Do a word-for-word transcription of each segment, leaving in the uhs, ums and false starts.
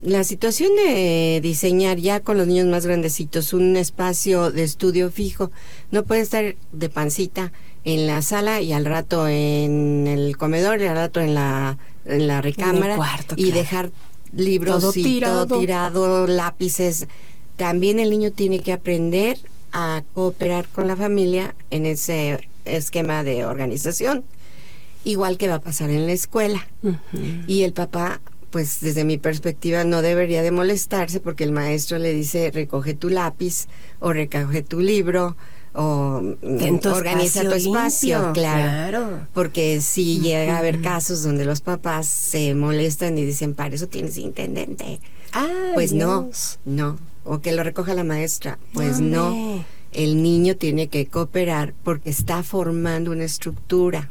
La situación de diseñar ya con los niños más grandecitos un espacio de estudio fijo, no puede estar de pancita en la sala y al rato en el comedor y al rato en la, en la recámara, en el cuarto, y claro. dejar libros Todo y tirado. todo tirado, lápices. También el niño tiene que aprender a cooperar con la familia en ese esquema de organización, igual que va a pasar en la escuela. Uh-huh. Y el papá, pues desde mi perspectiva, no debería de molestarse porque el maestro le dice recoge tu lápiz o recoge tu libro o tu organiza tu espacio, limpio, claro, claro. Porque si Uh-huh. llega a haber casos donde los papás se molestan y dicen, para eso tienes intendente. Ah, pues Dios. no, no, o que lo recoja la maestra, pues ¡Hombre! no. El niño tiene que cooperar porque está formando una estructura.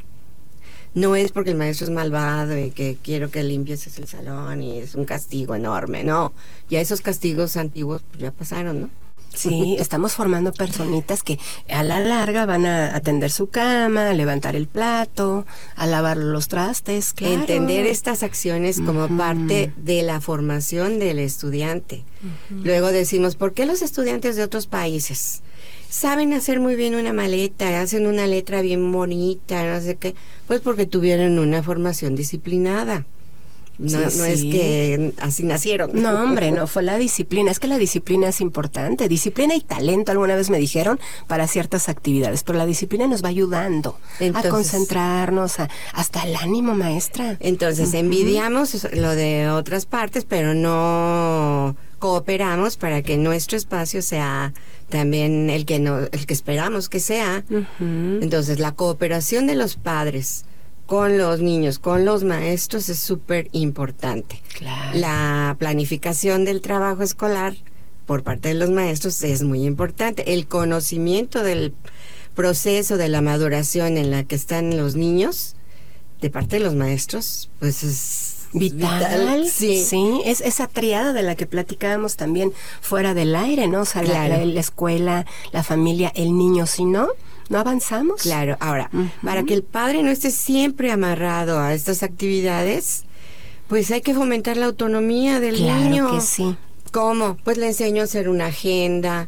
No es porque el maestro es malvado y que quiero que limpies el salón y es un castigo enorme, no. Ya esos castigos antiguos pues, ya pasaron, ¿no? Sí, estamos formando personitas que a la larga van a atender su cama, a levantar el plato, a lavar los trastes, claro. Entender estas acciones como uh-huh. parte de la formación del estudiante. Uh-huh. Luego decimos, ¿por qué los estudiantes de otros países saben hacer muy bien una maleta, hacen una letra bien bonita, no sé qué? Pues porque tuvieron una formación disciplinada. No, sí, no sí. es que así nacieron. No, hombre, no, fue la disciplina. Es que la disciplina es importante. Disciplina y talento, alguna vez me dijeron, para ciertas actividades. Pero la disciplina nos va ayudando entonces, a concentrarnos, a, hasta el ánimo, maestra. Entonces, uh-huh. envidiamos lo de otras partes, pero no cooperamos para que nuestro espacio sea también el que, no, el que esperamos que sea. Uh-huh. Entonces, la cooperación de los padres con los niños, con los maestros es súper importante. Claro. La planificación del trabajo escolar por parte de los maestros es muy importante. El conocimiento del proceso de la maduración en la que están los niños de parte de los maestros, pues es vital. vital. Sí, sí, es esa triada de la que platicábamos también fuera del aire, ¿no? O sea, claro. la, la escuela, la familia, el niño, si no... ¿No avanzamos? Claro, ahora, uh-huh. para que el padre no esté siempre amarrado a estas actividades, pues hay que fomentar la autonomía del claro niño. Claro que sí. ¿Cómo? Pues le enseño a hacer una agenda,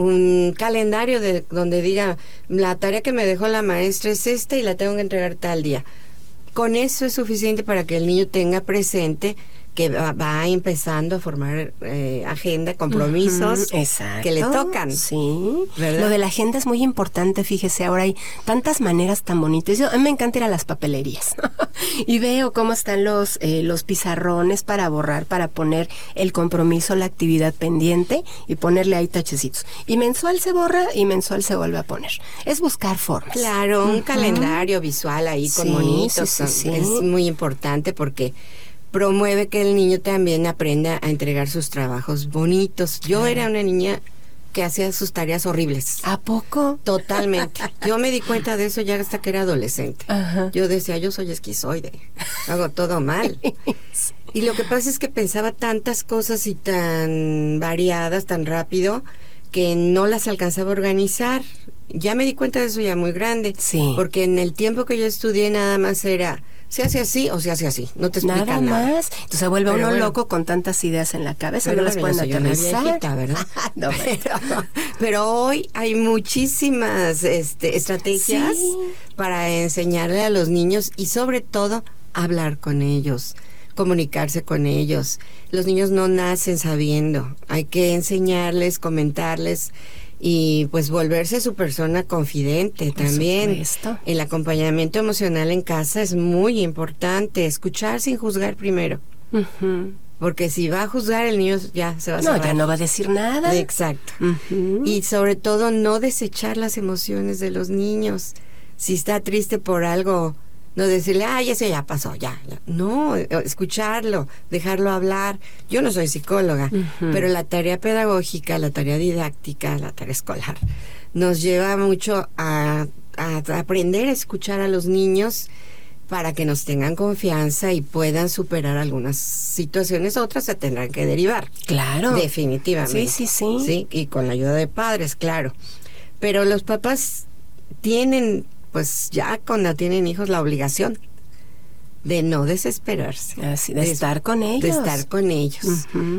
un calendario de donde diga, la tarea que me dejó la maestra es esta y la tengo que entregar tal día. Con eso es suficiente para que el niño tenga presente que va, va empezando a formar eh, agenda, compromisos uh-huh, que le tocan. Sí, ¿verdad? Lo de la agenda es muy importante, fíjese, ahora hay tantas maneras tan bonitas. Yo, a mí me encanta ir a las papelerías y veo cómo están los, eh, los pizarrones para borrar, para poner el compromiso, la actividad pendiente y ponerle ahí tachecitos. Y mensual se borra y mensual se vuelve a poner. Es buscar formas. Claro, un uh-huh. calendario visual ahí con sí, monitos sí, sí, sí. es muy importante porque promueve que el niño también aprenda a entregar sus trabajos bonitos. Yo era una niña que hacía sus tareas horribles. ¿A poco? Totalmente. Yo me di cuenta de eso ya hasta que era adolescente. Ajá. Yo decía, yo soy esquizoide, hago todo mal. Sí. Y lo que pasa es que pensaba tantas cosas y tan variadas, tan rápido, que no las alcanzaba a organizar. Ya me di cuenta de eso ya muy grande. Sí. Porque en el tiempo que yo estudié nada más era... se hace así o se hace así, no te explica nada. nada más. Entonces se vuelve pero uno bueno, loco con tantas ideas en la cabeza, pero no las bueno, pueden aterrizar. Viejita, ¿verdad? no, pero, pero hoy hay muchísimas este, estrategias sí. para enseñarle a los niños y sobre todo hablar con ellos, comunicarse con ellos. Los niños no nacen sabiendo, hay que enseñarles, comentarles. Y pues volverse su persona confidente Por también. supuesto. El acompañamiento emocional en casa es muy importante. Escuchar sin juzgar primero. Uh-huh. Porque si va a juzgar, el niño ya se va a No, cerrar. ya no va a decir nada. Exacto. Uh-huh. Y sobre todo no desechar las emociones de los niños. Si está triste por algo, no decirle, ay, eso ya pasó, ya, ya. No, escucharlo, dejarlo hablar. Yo no soy psicóloga, uh-huh. pero la tarea pedagógica, la tarea didáctica, la tarea escolar, nos lleva mucho a, a aprender a escuchar a los niños para que nos tengan confianza y puedan superar algunas situaciones, otras se tendrán que derivar. Claro. Definitivamente. Sí, sí, sí. Sí, y con la ayuda de padres, claro. Pero los papás tienen... pues ya cuando tienen hijos la obligación de no desesperarse. Así, de, de estar con ellos. De estar con ellos. Uh-huh.